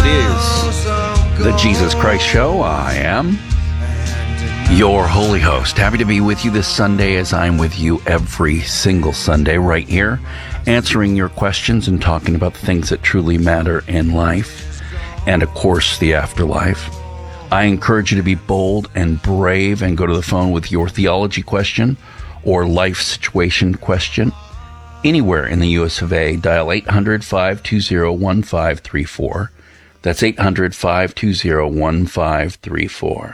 is the Jesus Christ Show. I am your holy host. Happy to be with you this Sunday, as I'm with you every single Sunday right here, answering your questions and talking about the things that truly matter in life and, of course, the afterlife. I encourage you to be bold and brave and go to the phone with your theology question or life situation question. Anywhere in the U.S. of A, dial 800-520-1534. That's 800-520-1534.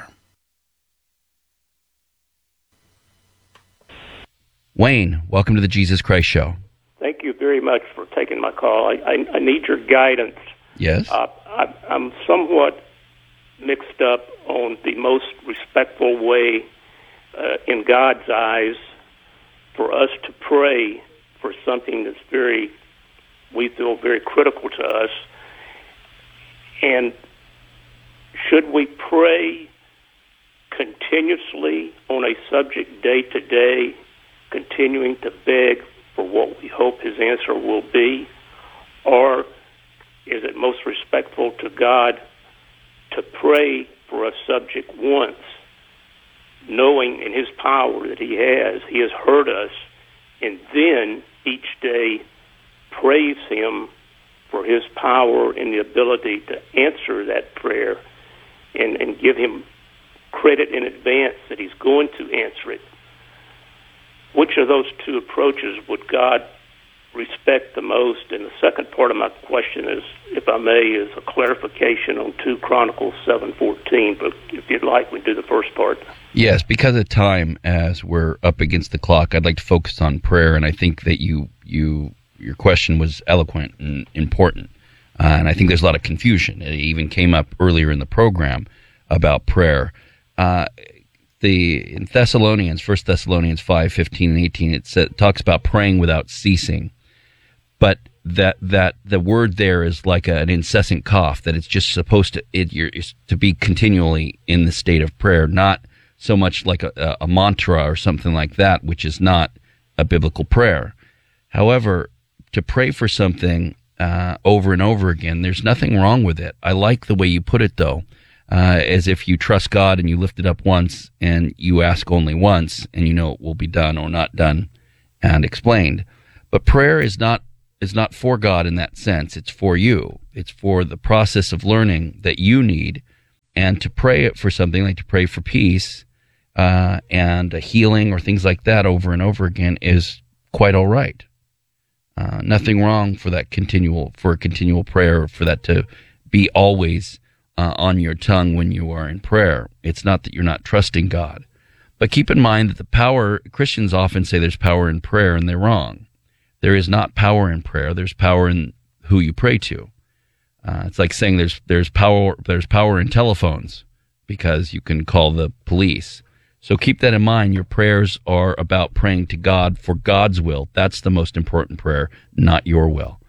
Wayne, welcome to the Jesus Christ Show. Thank you very much for taking my call. I need your guidance. Yes? I'm somewhat mixed up on the most respectful way in God's eyes for us to pray for something that's we feel very critical to us. And should we pray continuously on a subject day to day, continuing to beg for what we hope his answer will be? Or is it most respectful to God to pray for a subject once, knowing in his power that he has heard us, and then each day praise him for his power and the ability to answer that prayer, and give him credit in advance that he's going to answer it? Which of those two approaches would God respect the most? And the second part of my question is, if I may, is a clarification on 2 Chronicles 7:14. But if you'd like, we do the first part. Yes, because of time, as we're up against the clock, I'd like to focus on prayer, and I think that your question was eloquent and important. And I think there's a lot of confusion. It even came up earlier in the program about prayer. In Thessalonians, 1 Thessalonians 5:15 and 18, it talks about praying without ceasing. But that the word there is like an incessant cough, that it's just supposed to be continually in the state of prayer, not so much like a mantra or something like that, which is not a biblical prayer. However, to pray for something over and over again, there's nothing wrong with it. I like the way you put it, though, as if you trust God and you lift it up once and you ask only once, and you know it will be done or not done and explained. But prayer is not for God in that sense. It's for you. It's for the process of learning that you need. And to pray for something, like to pray for peace and a healing or things like that over and over again, is quite all right. Nothing wrong for a continual prayer, for that to be always on your tongue when you are in prayer. It's not that you're not trusting God. But keep in mind that Christians often say there's power in prayer, and they're wrong. There is not power in prayer. There's power in who you pray to. It's like saying there's power in telephones, because you can call the police. So keep that in mind. Your prayers are about praying to God for God's will. That's the most important prayer, not your will.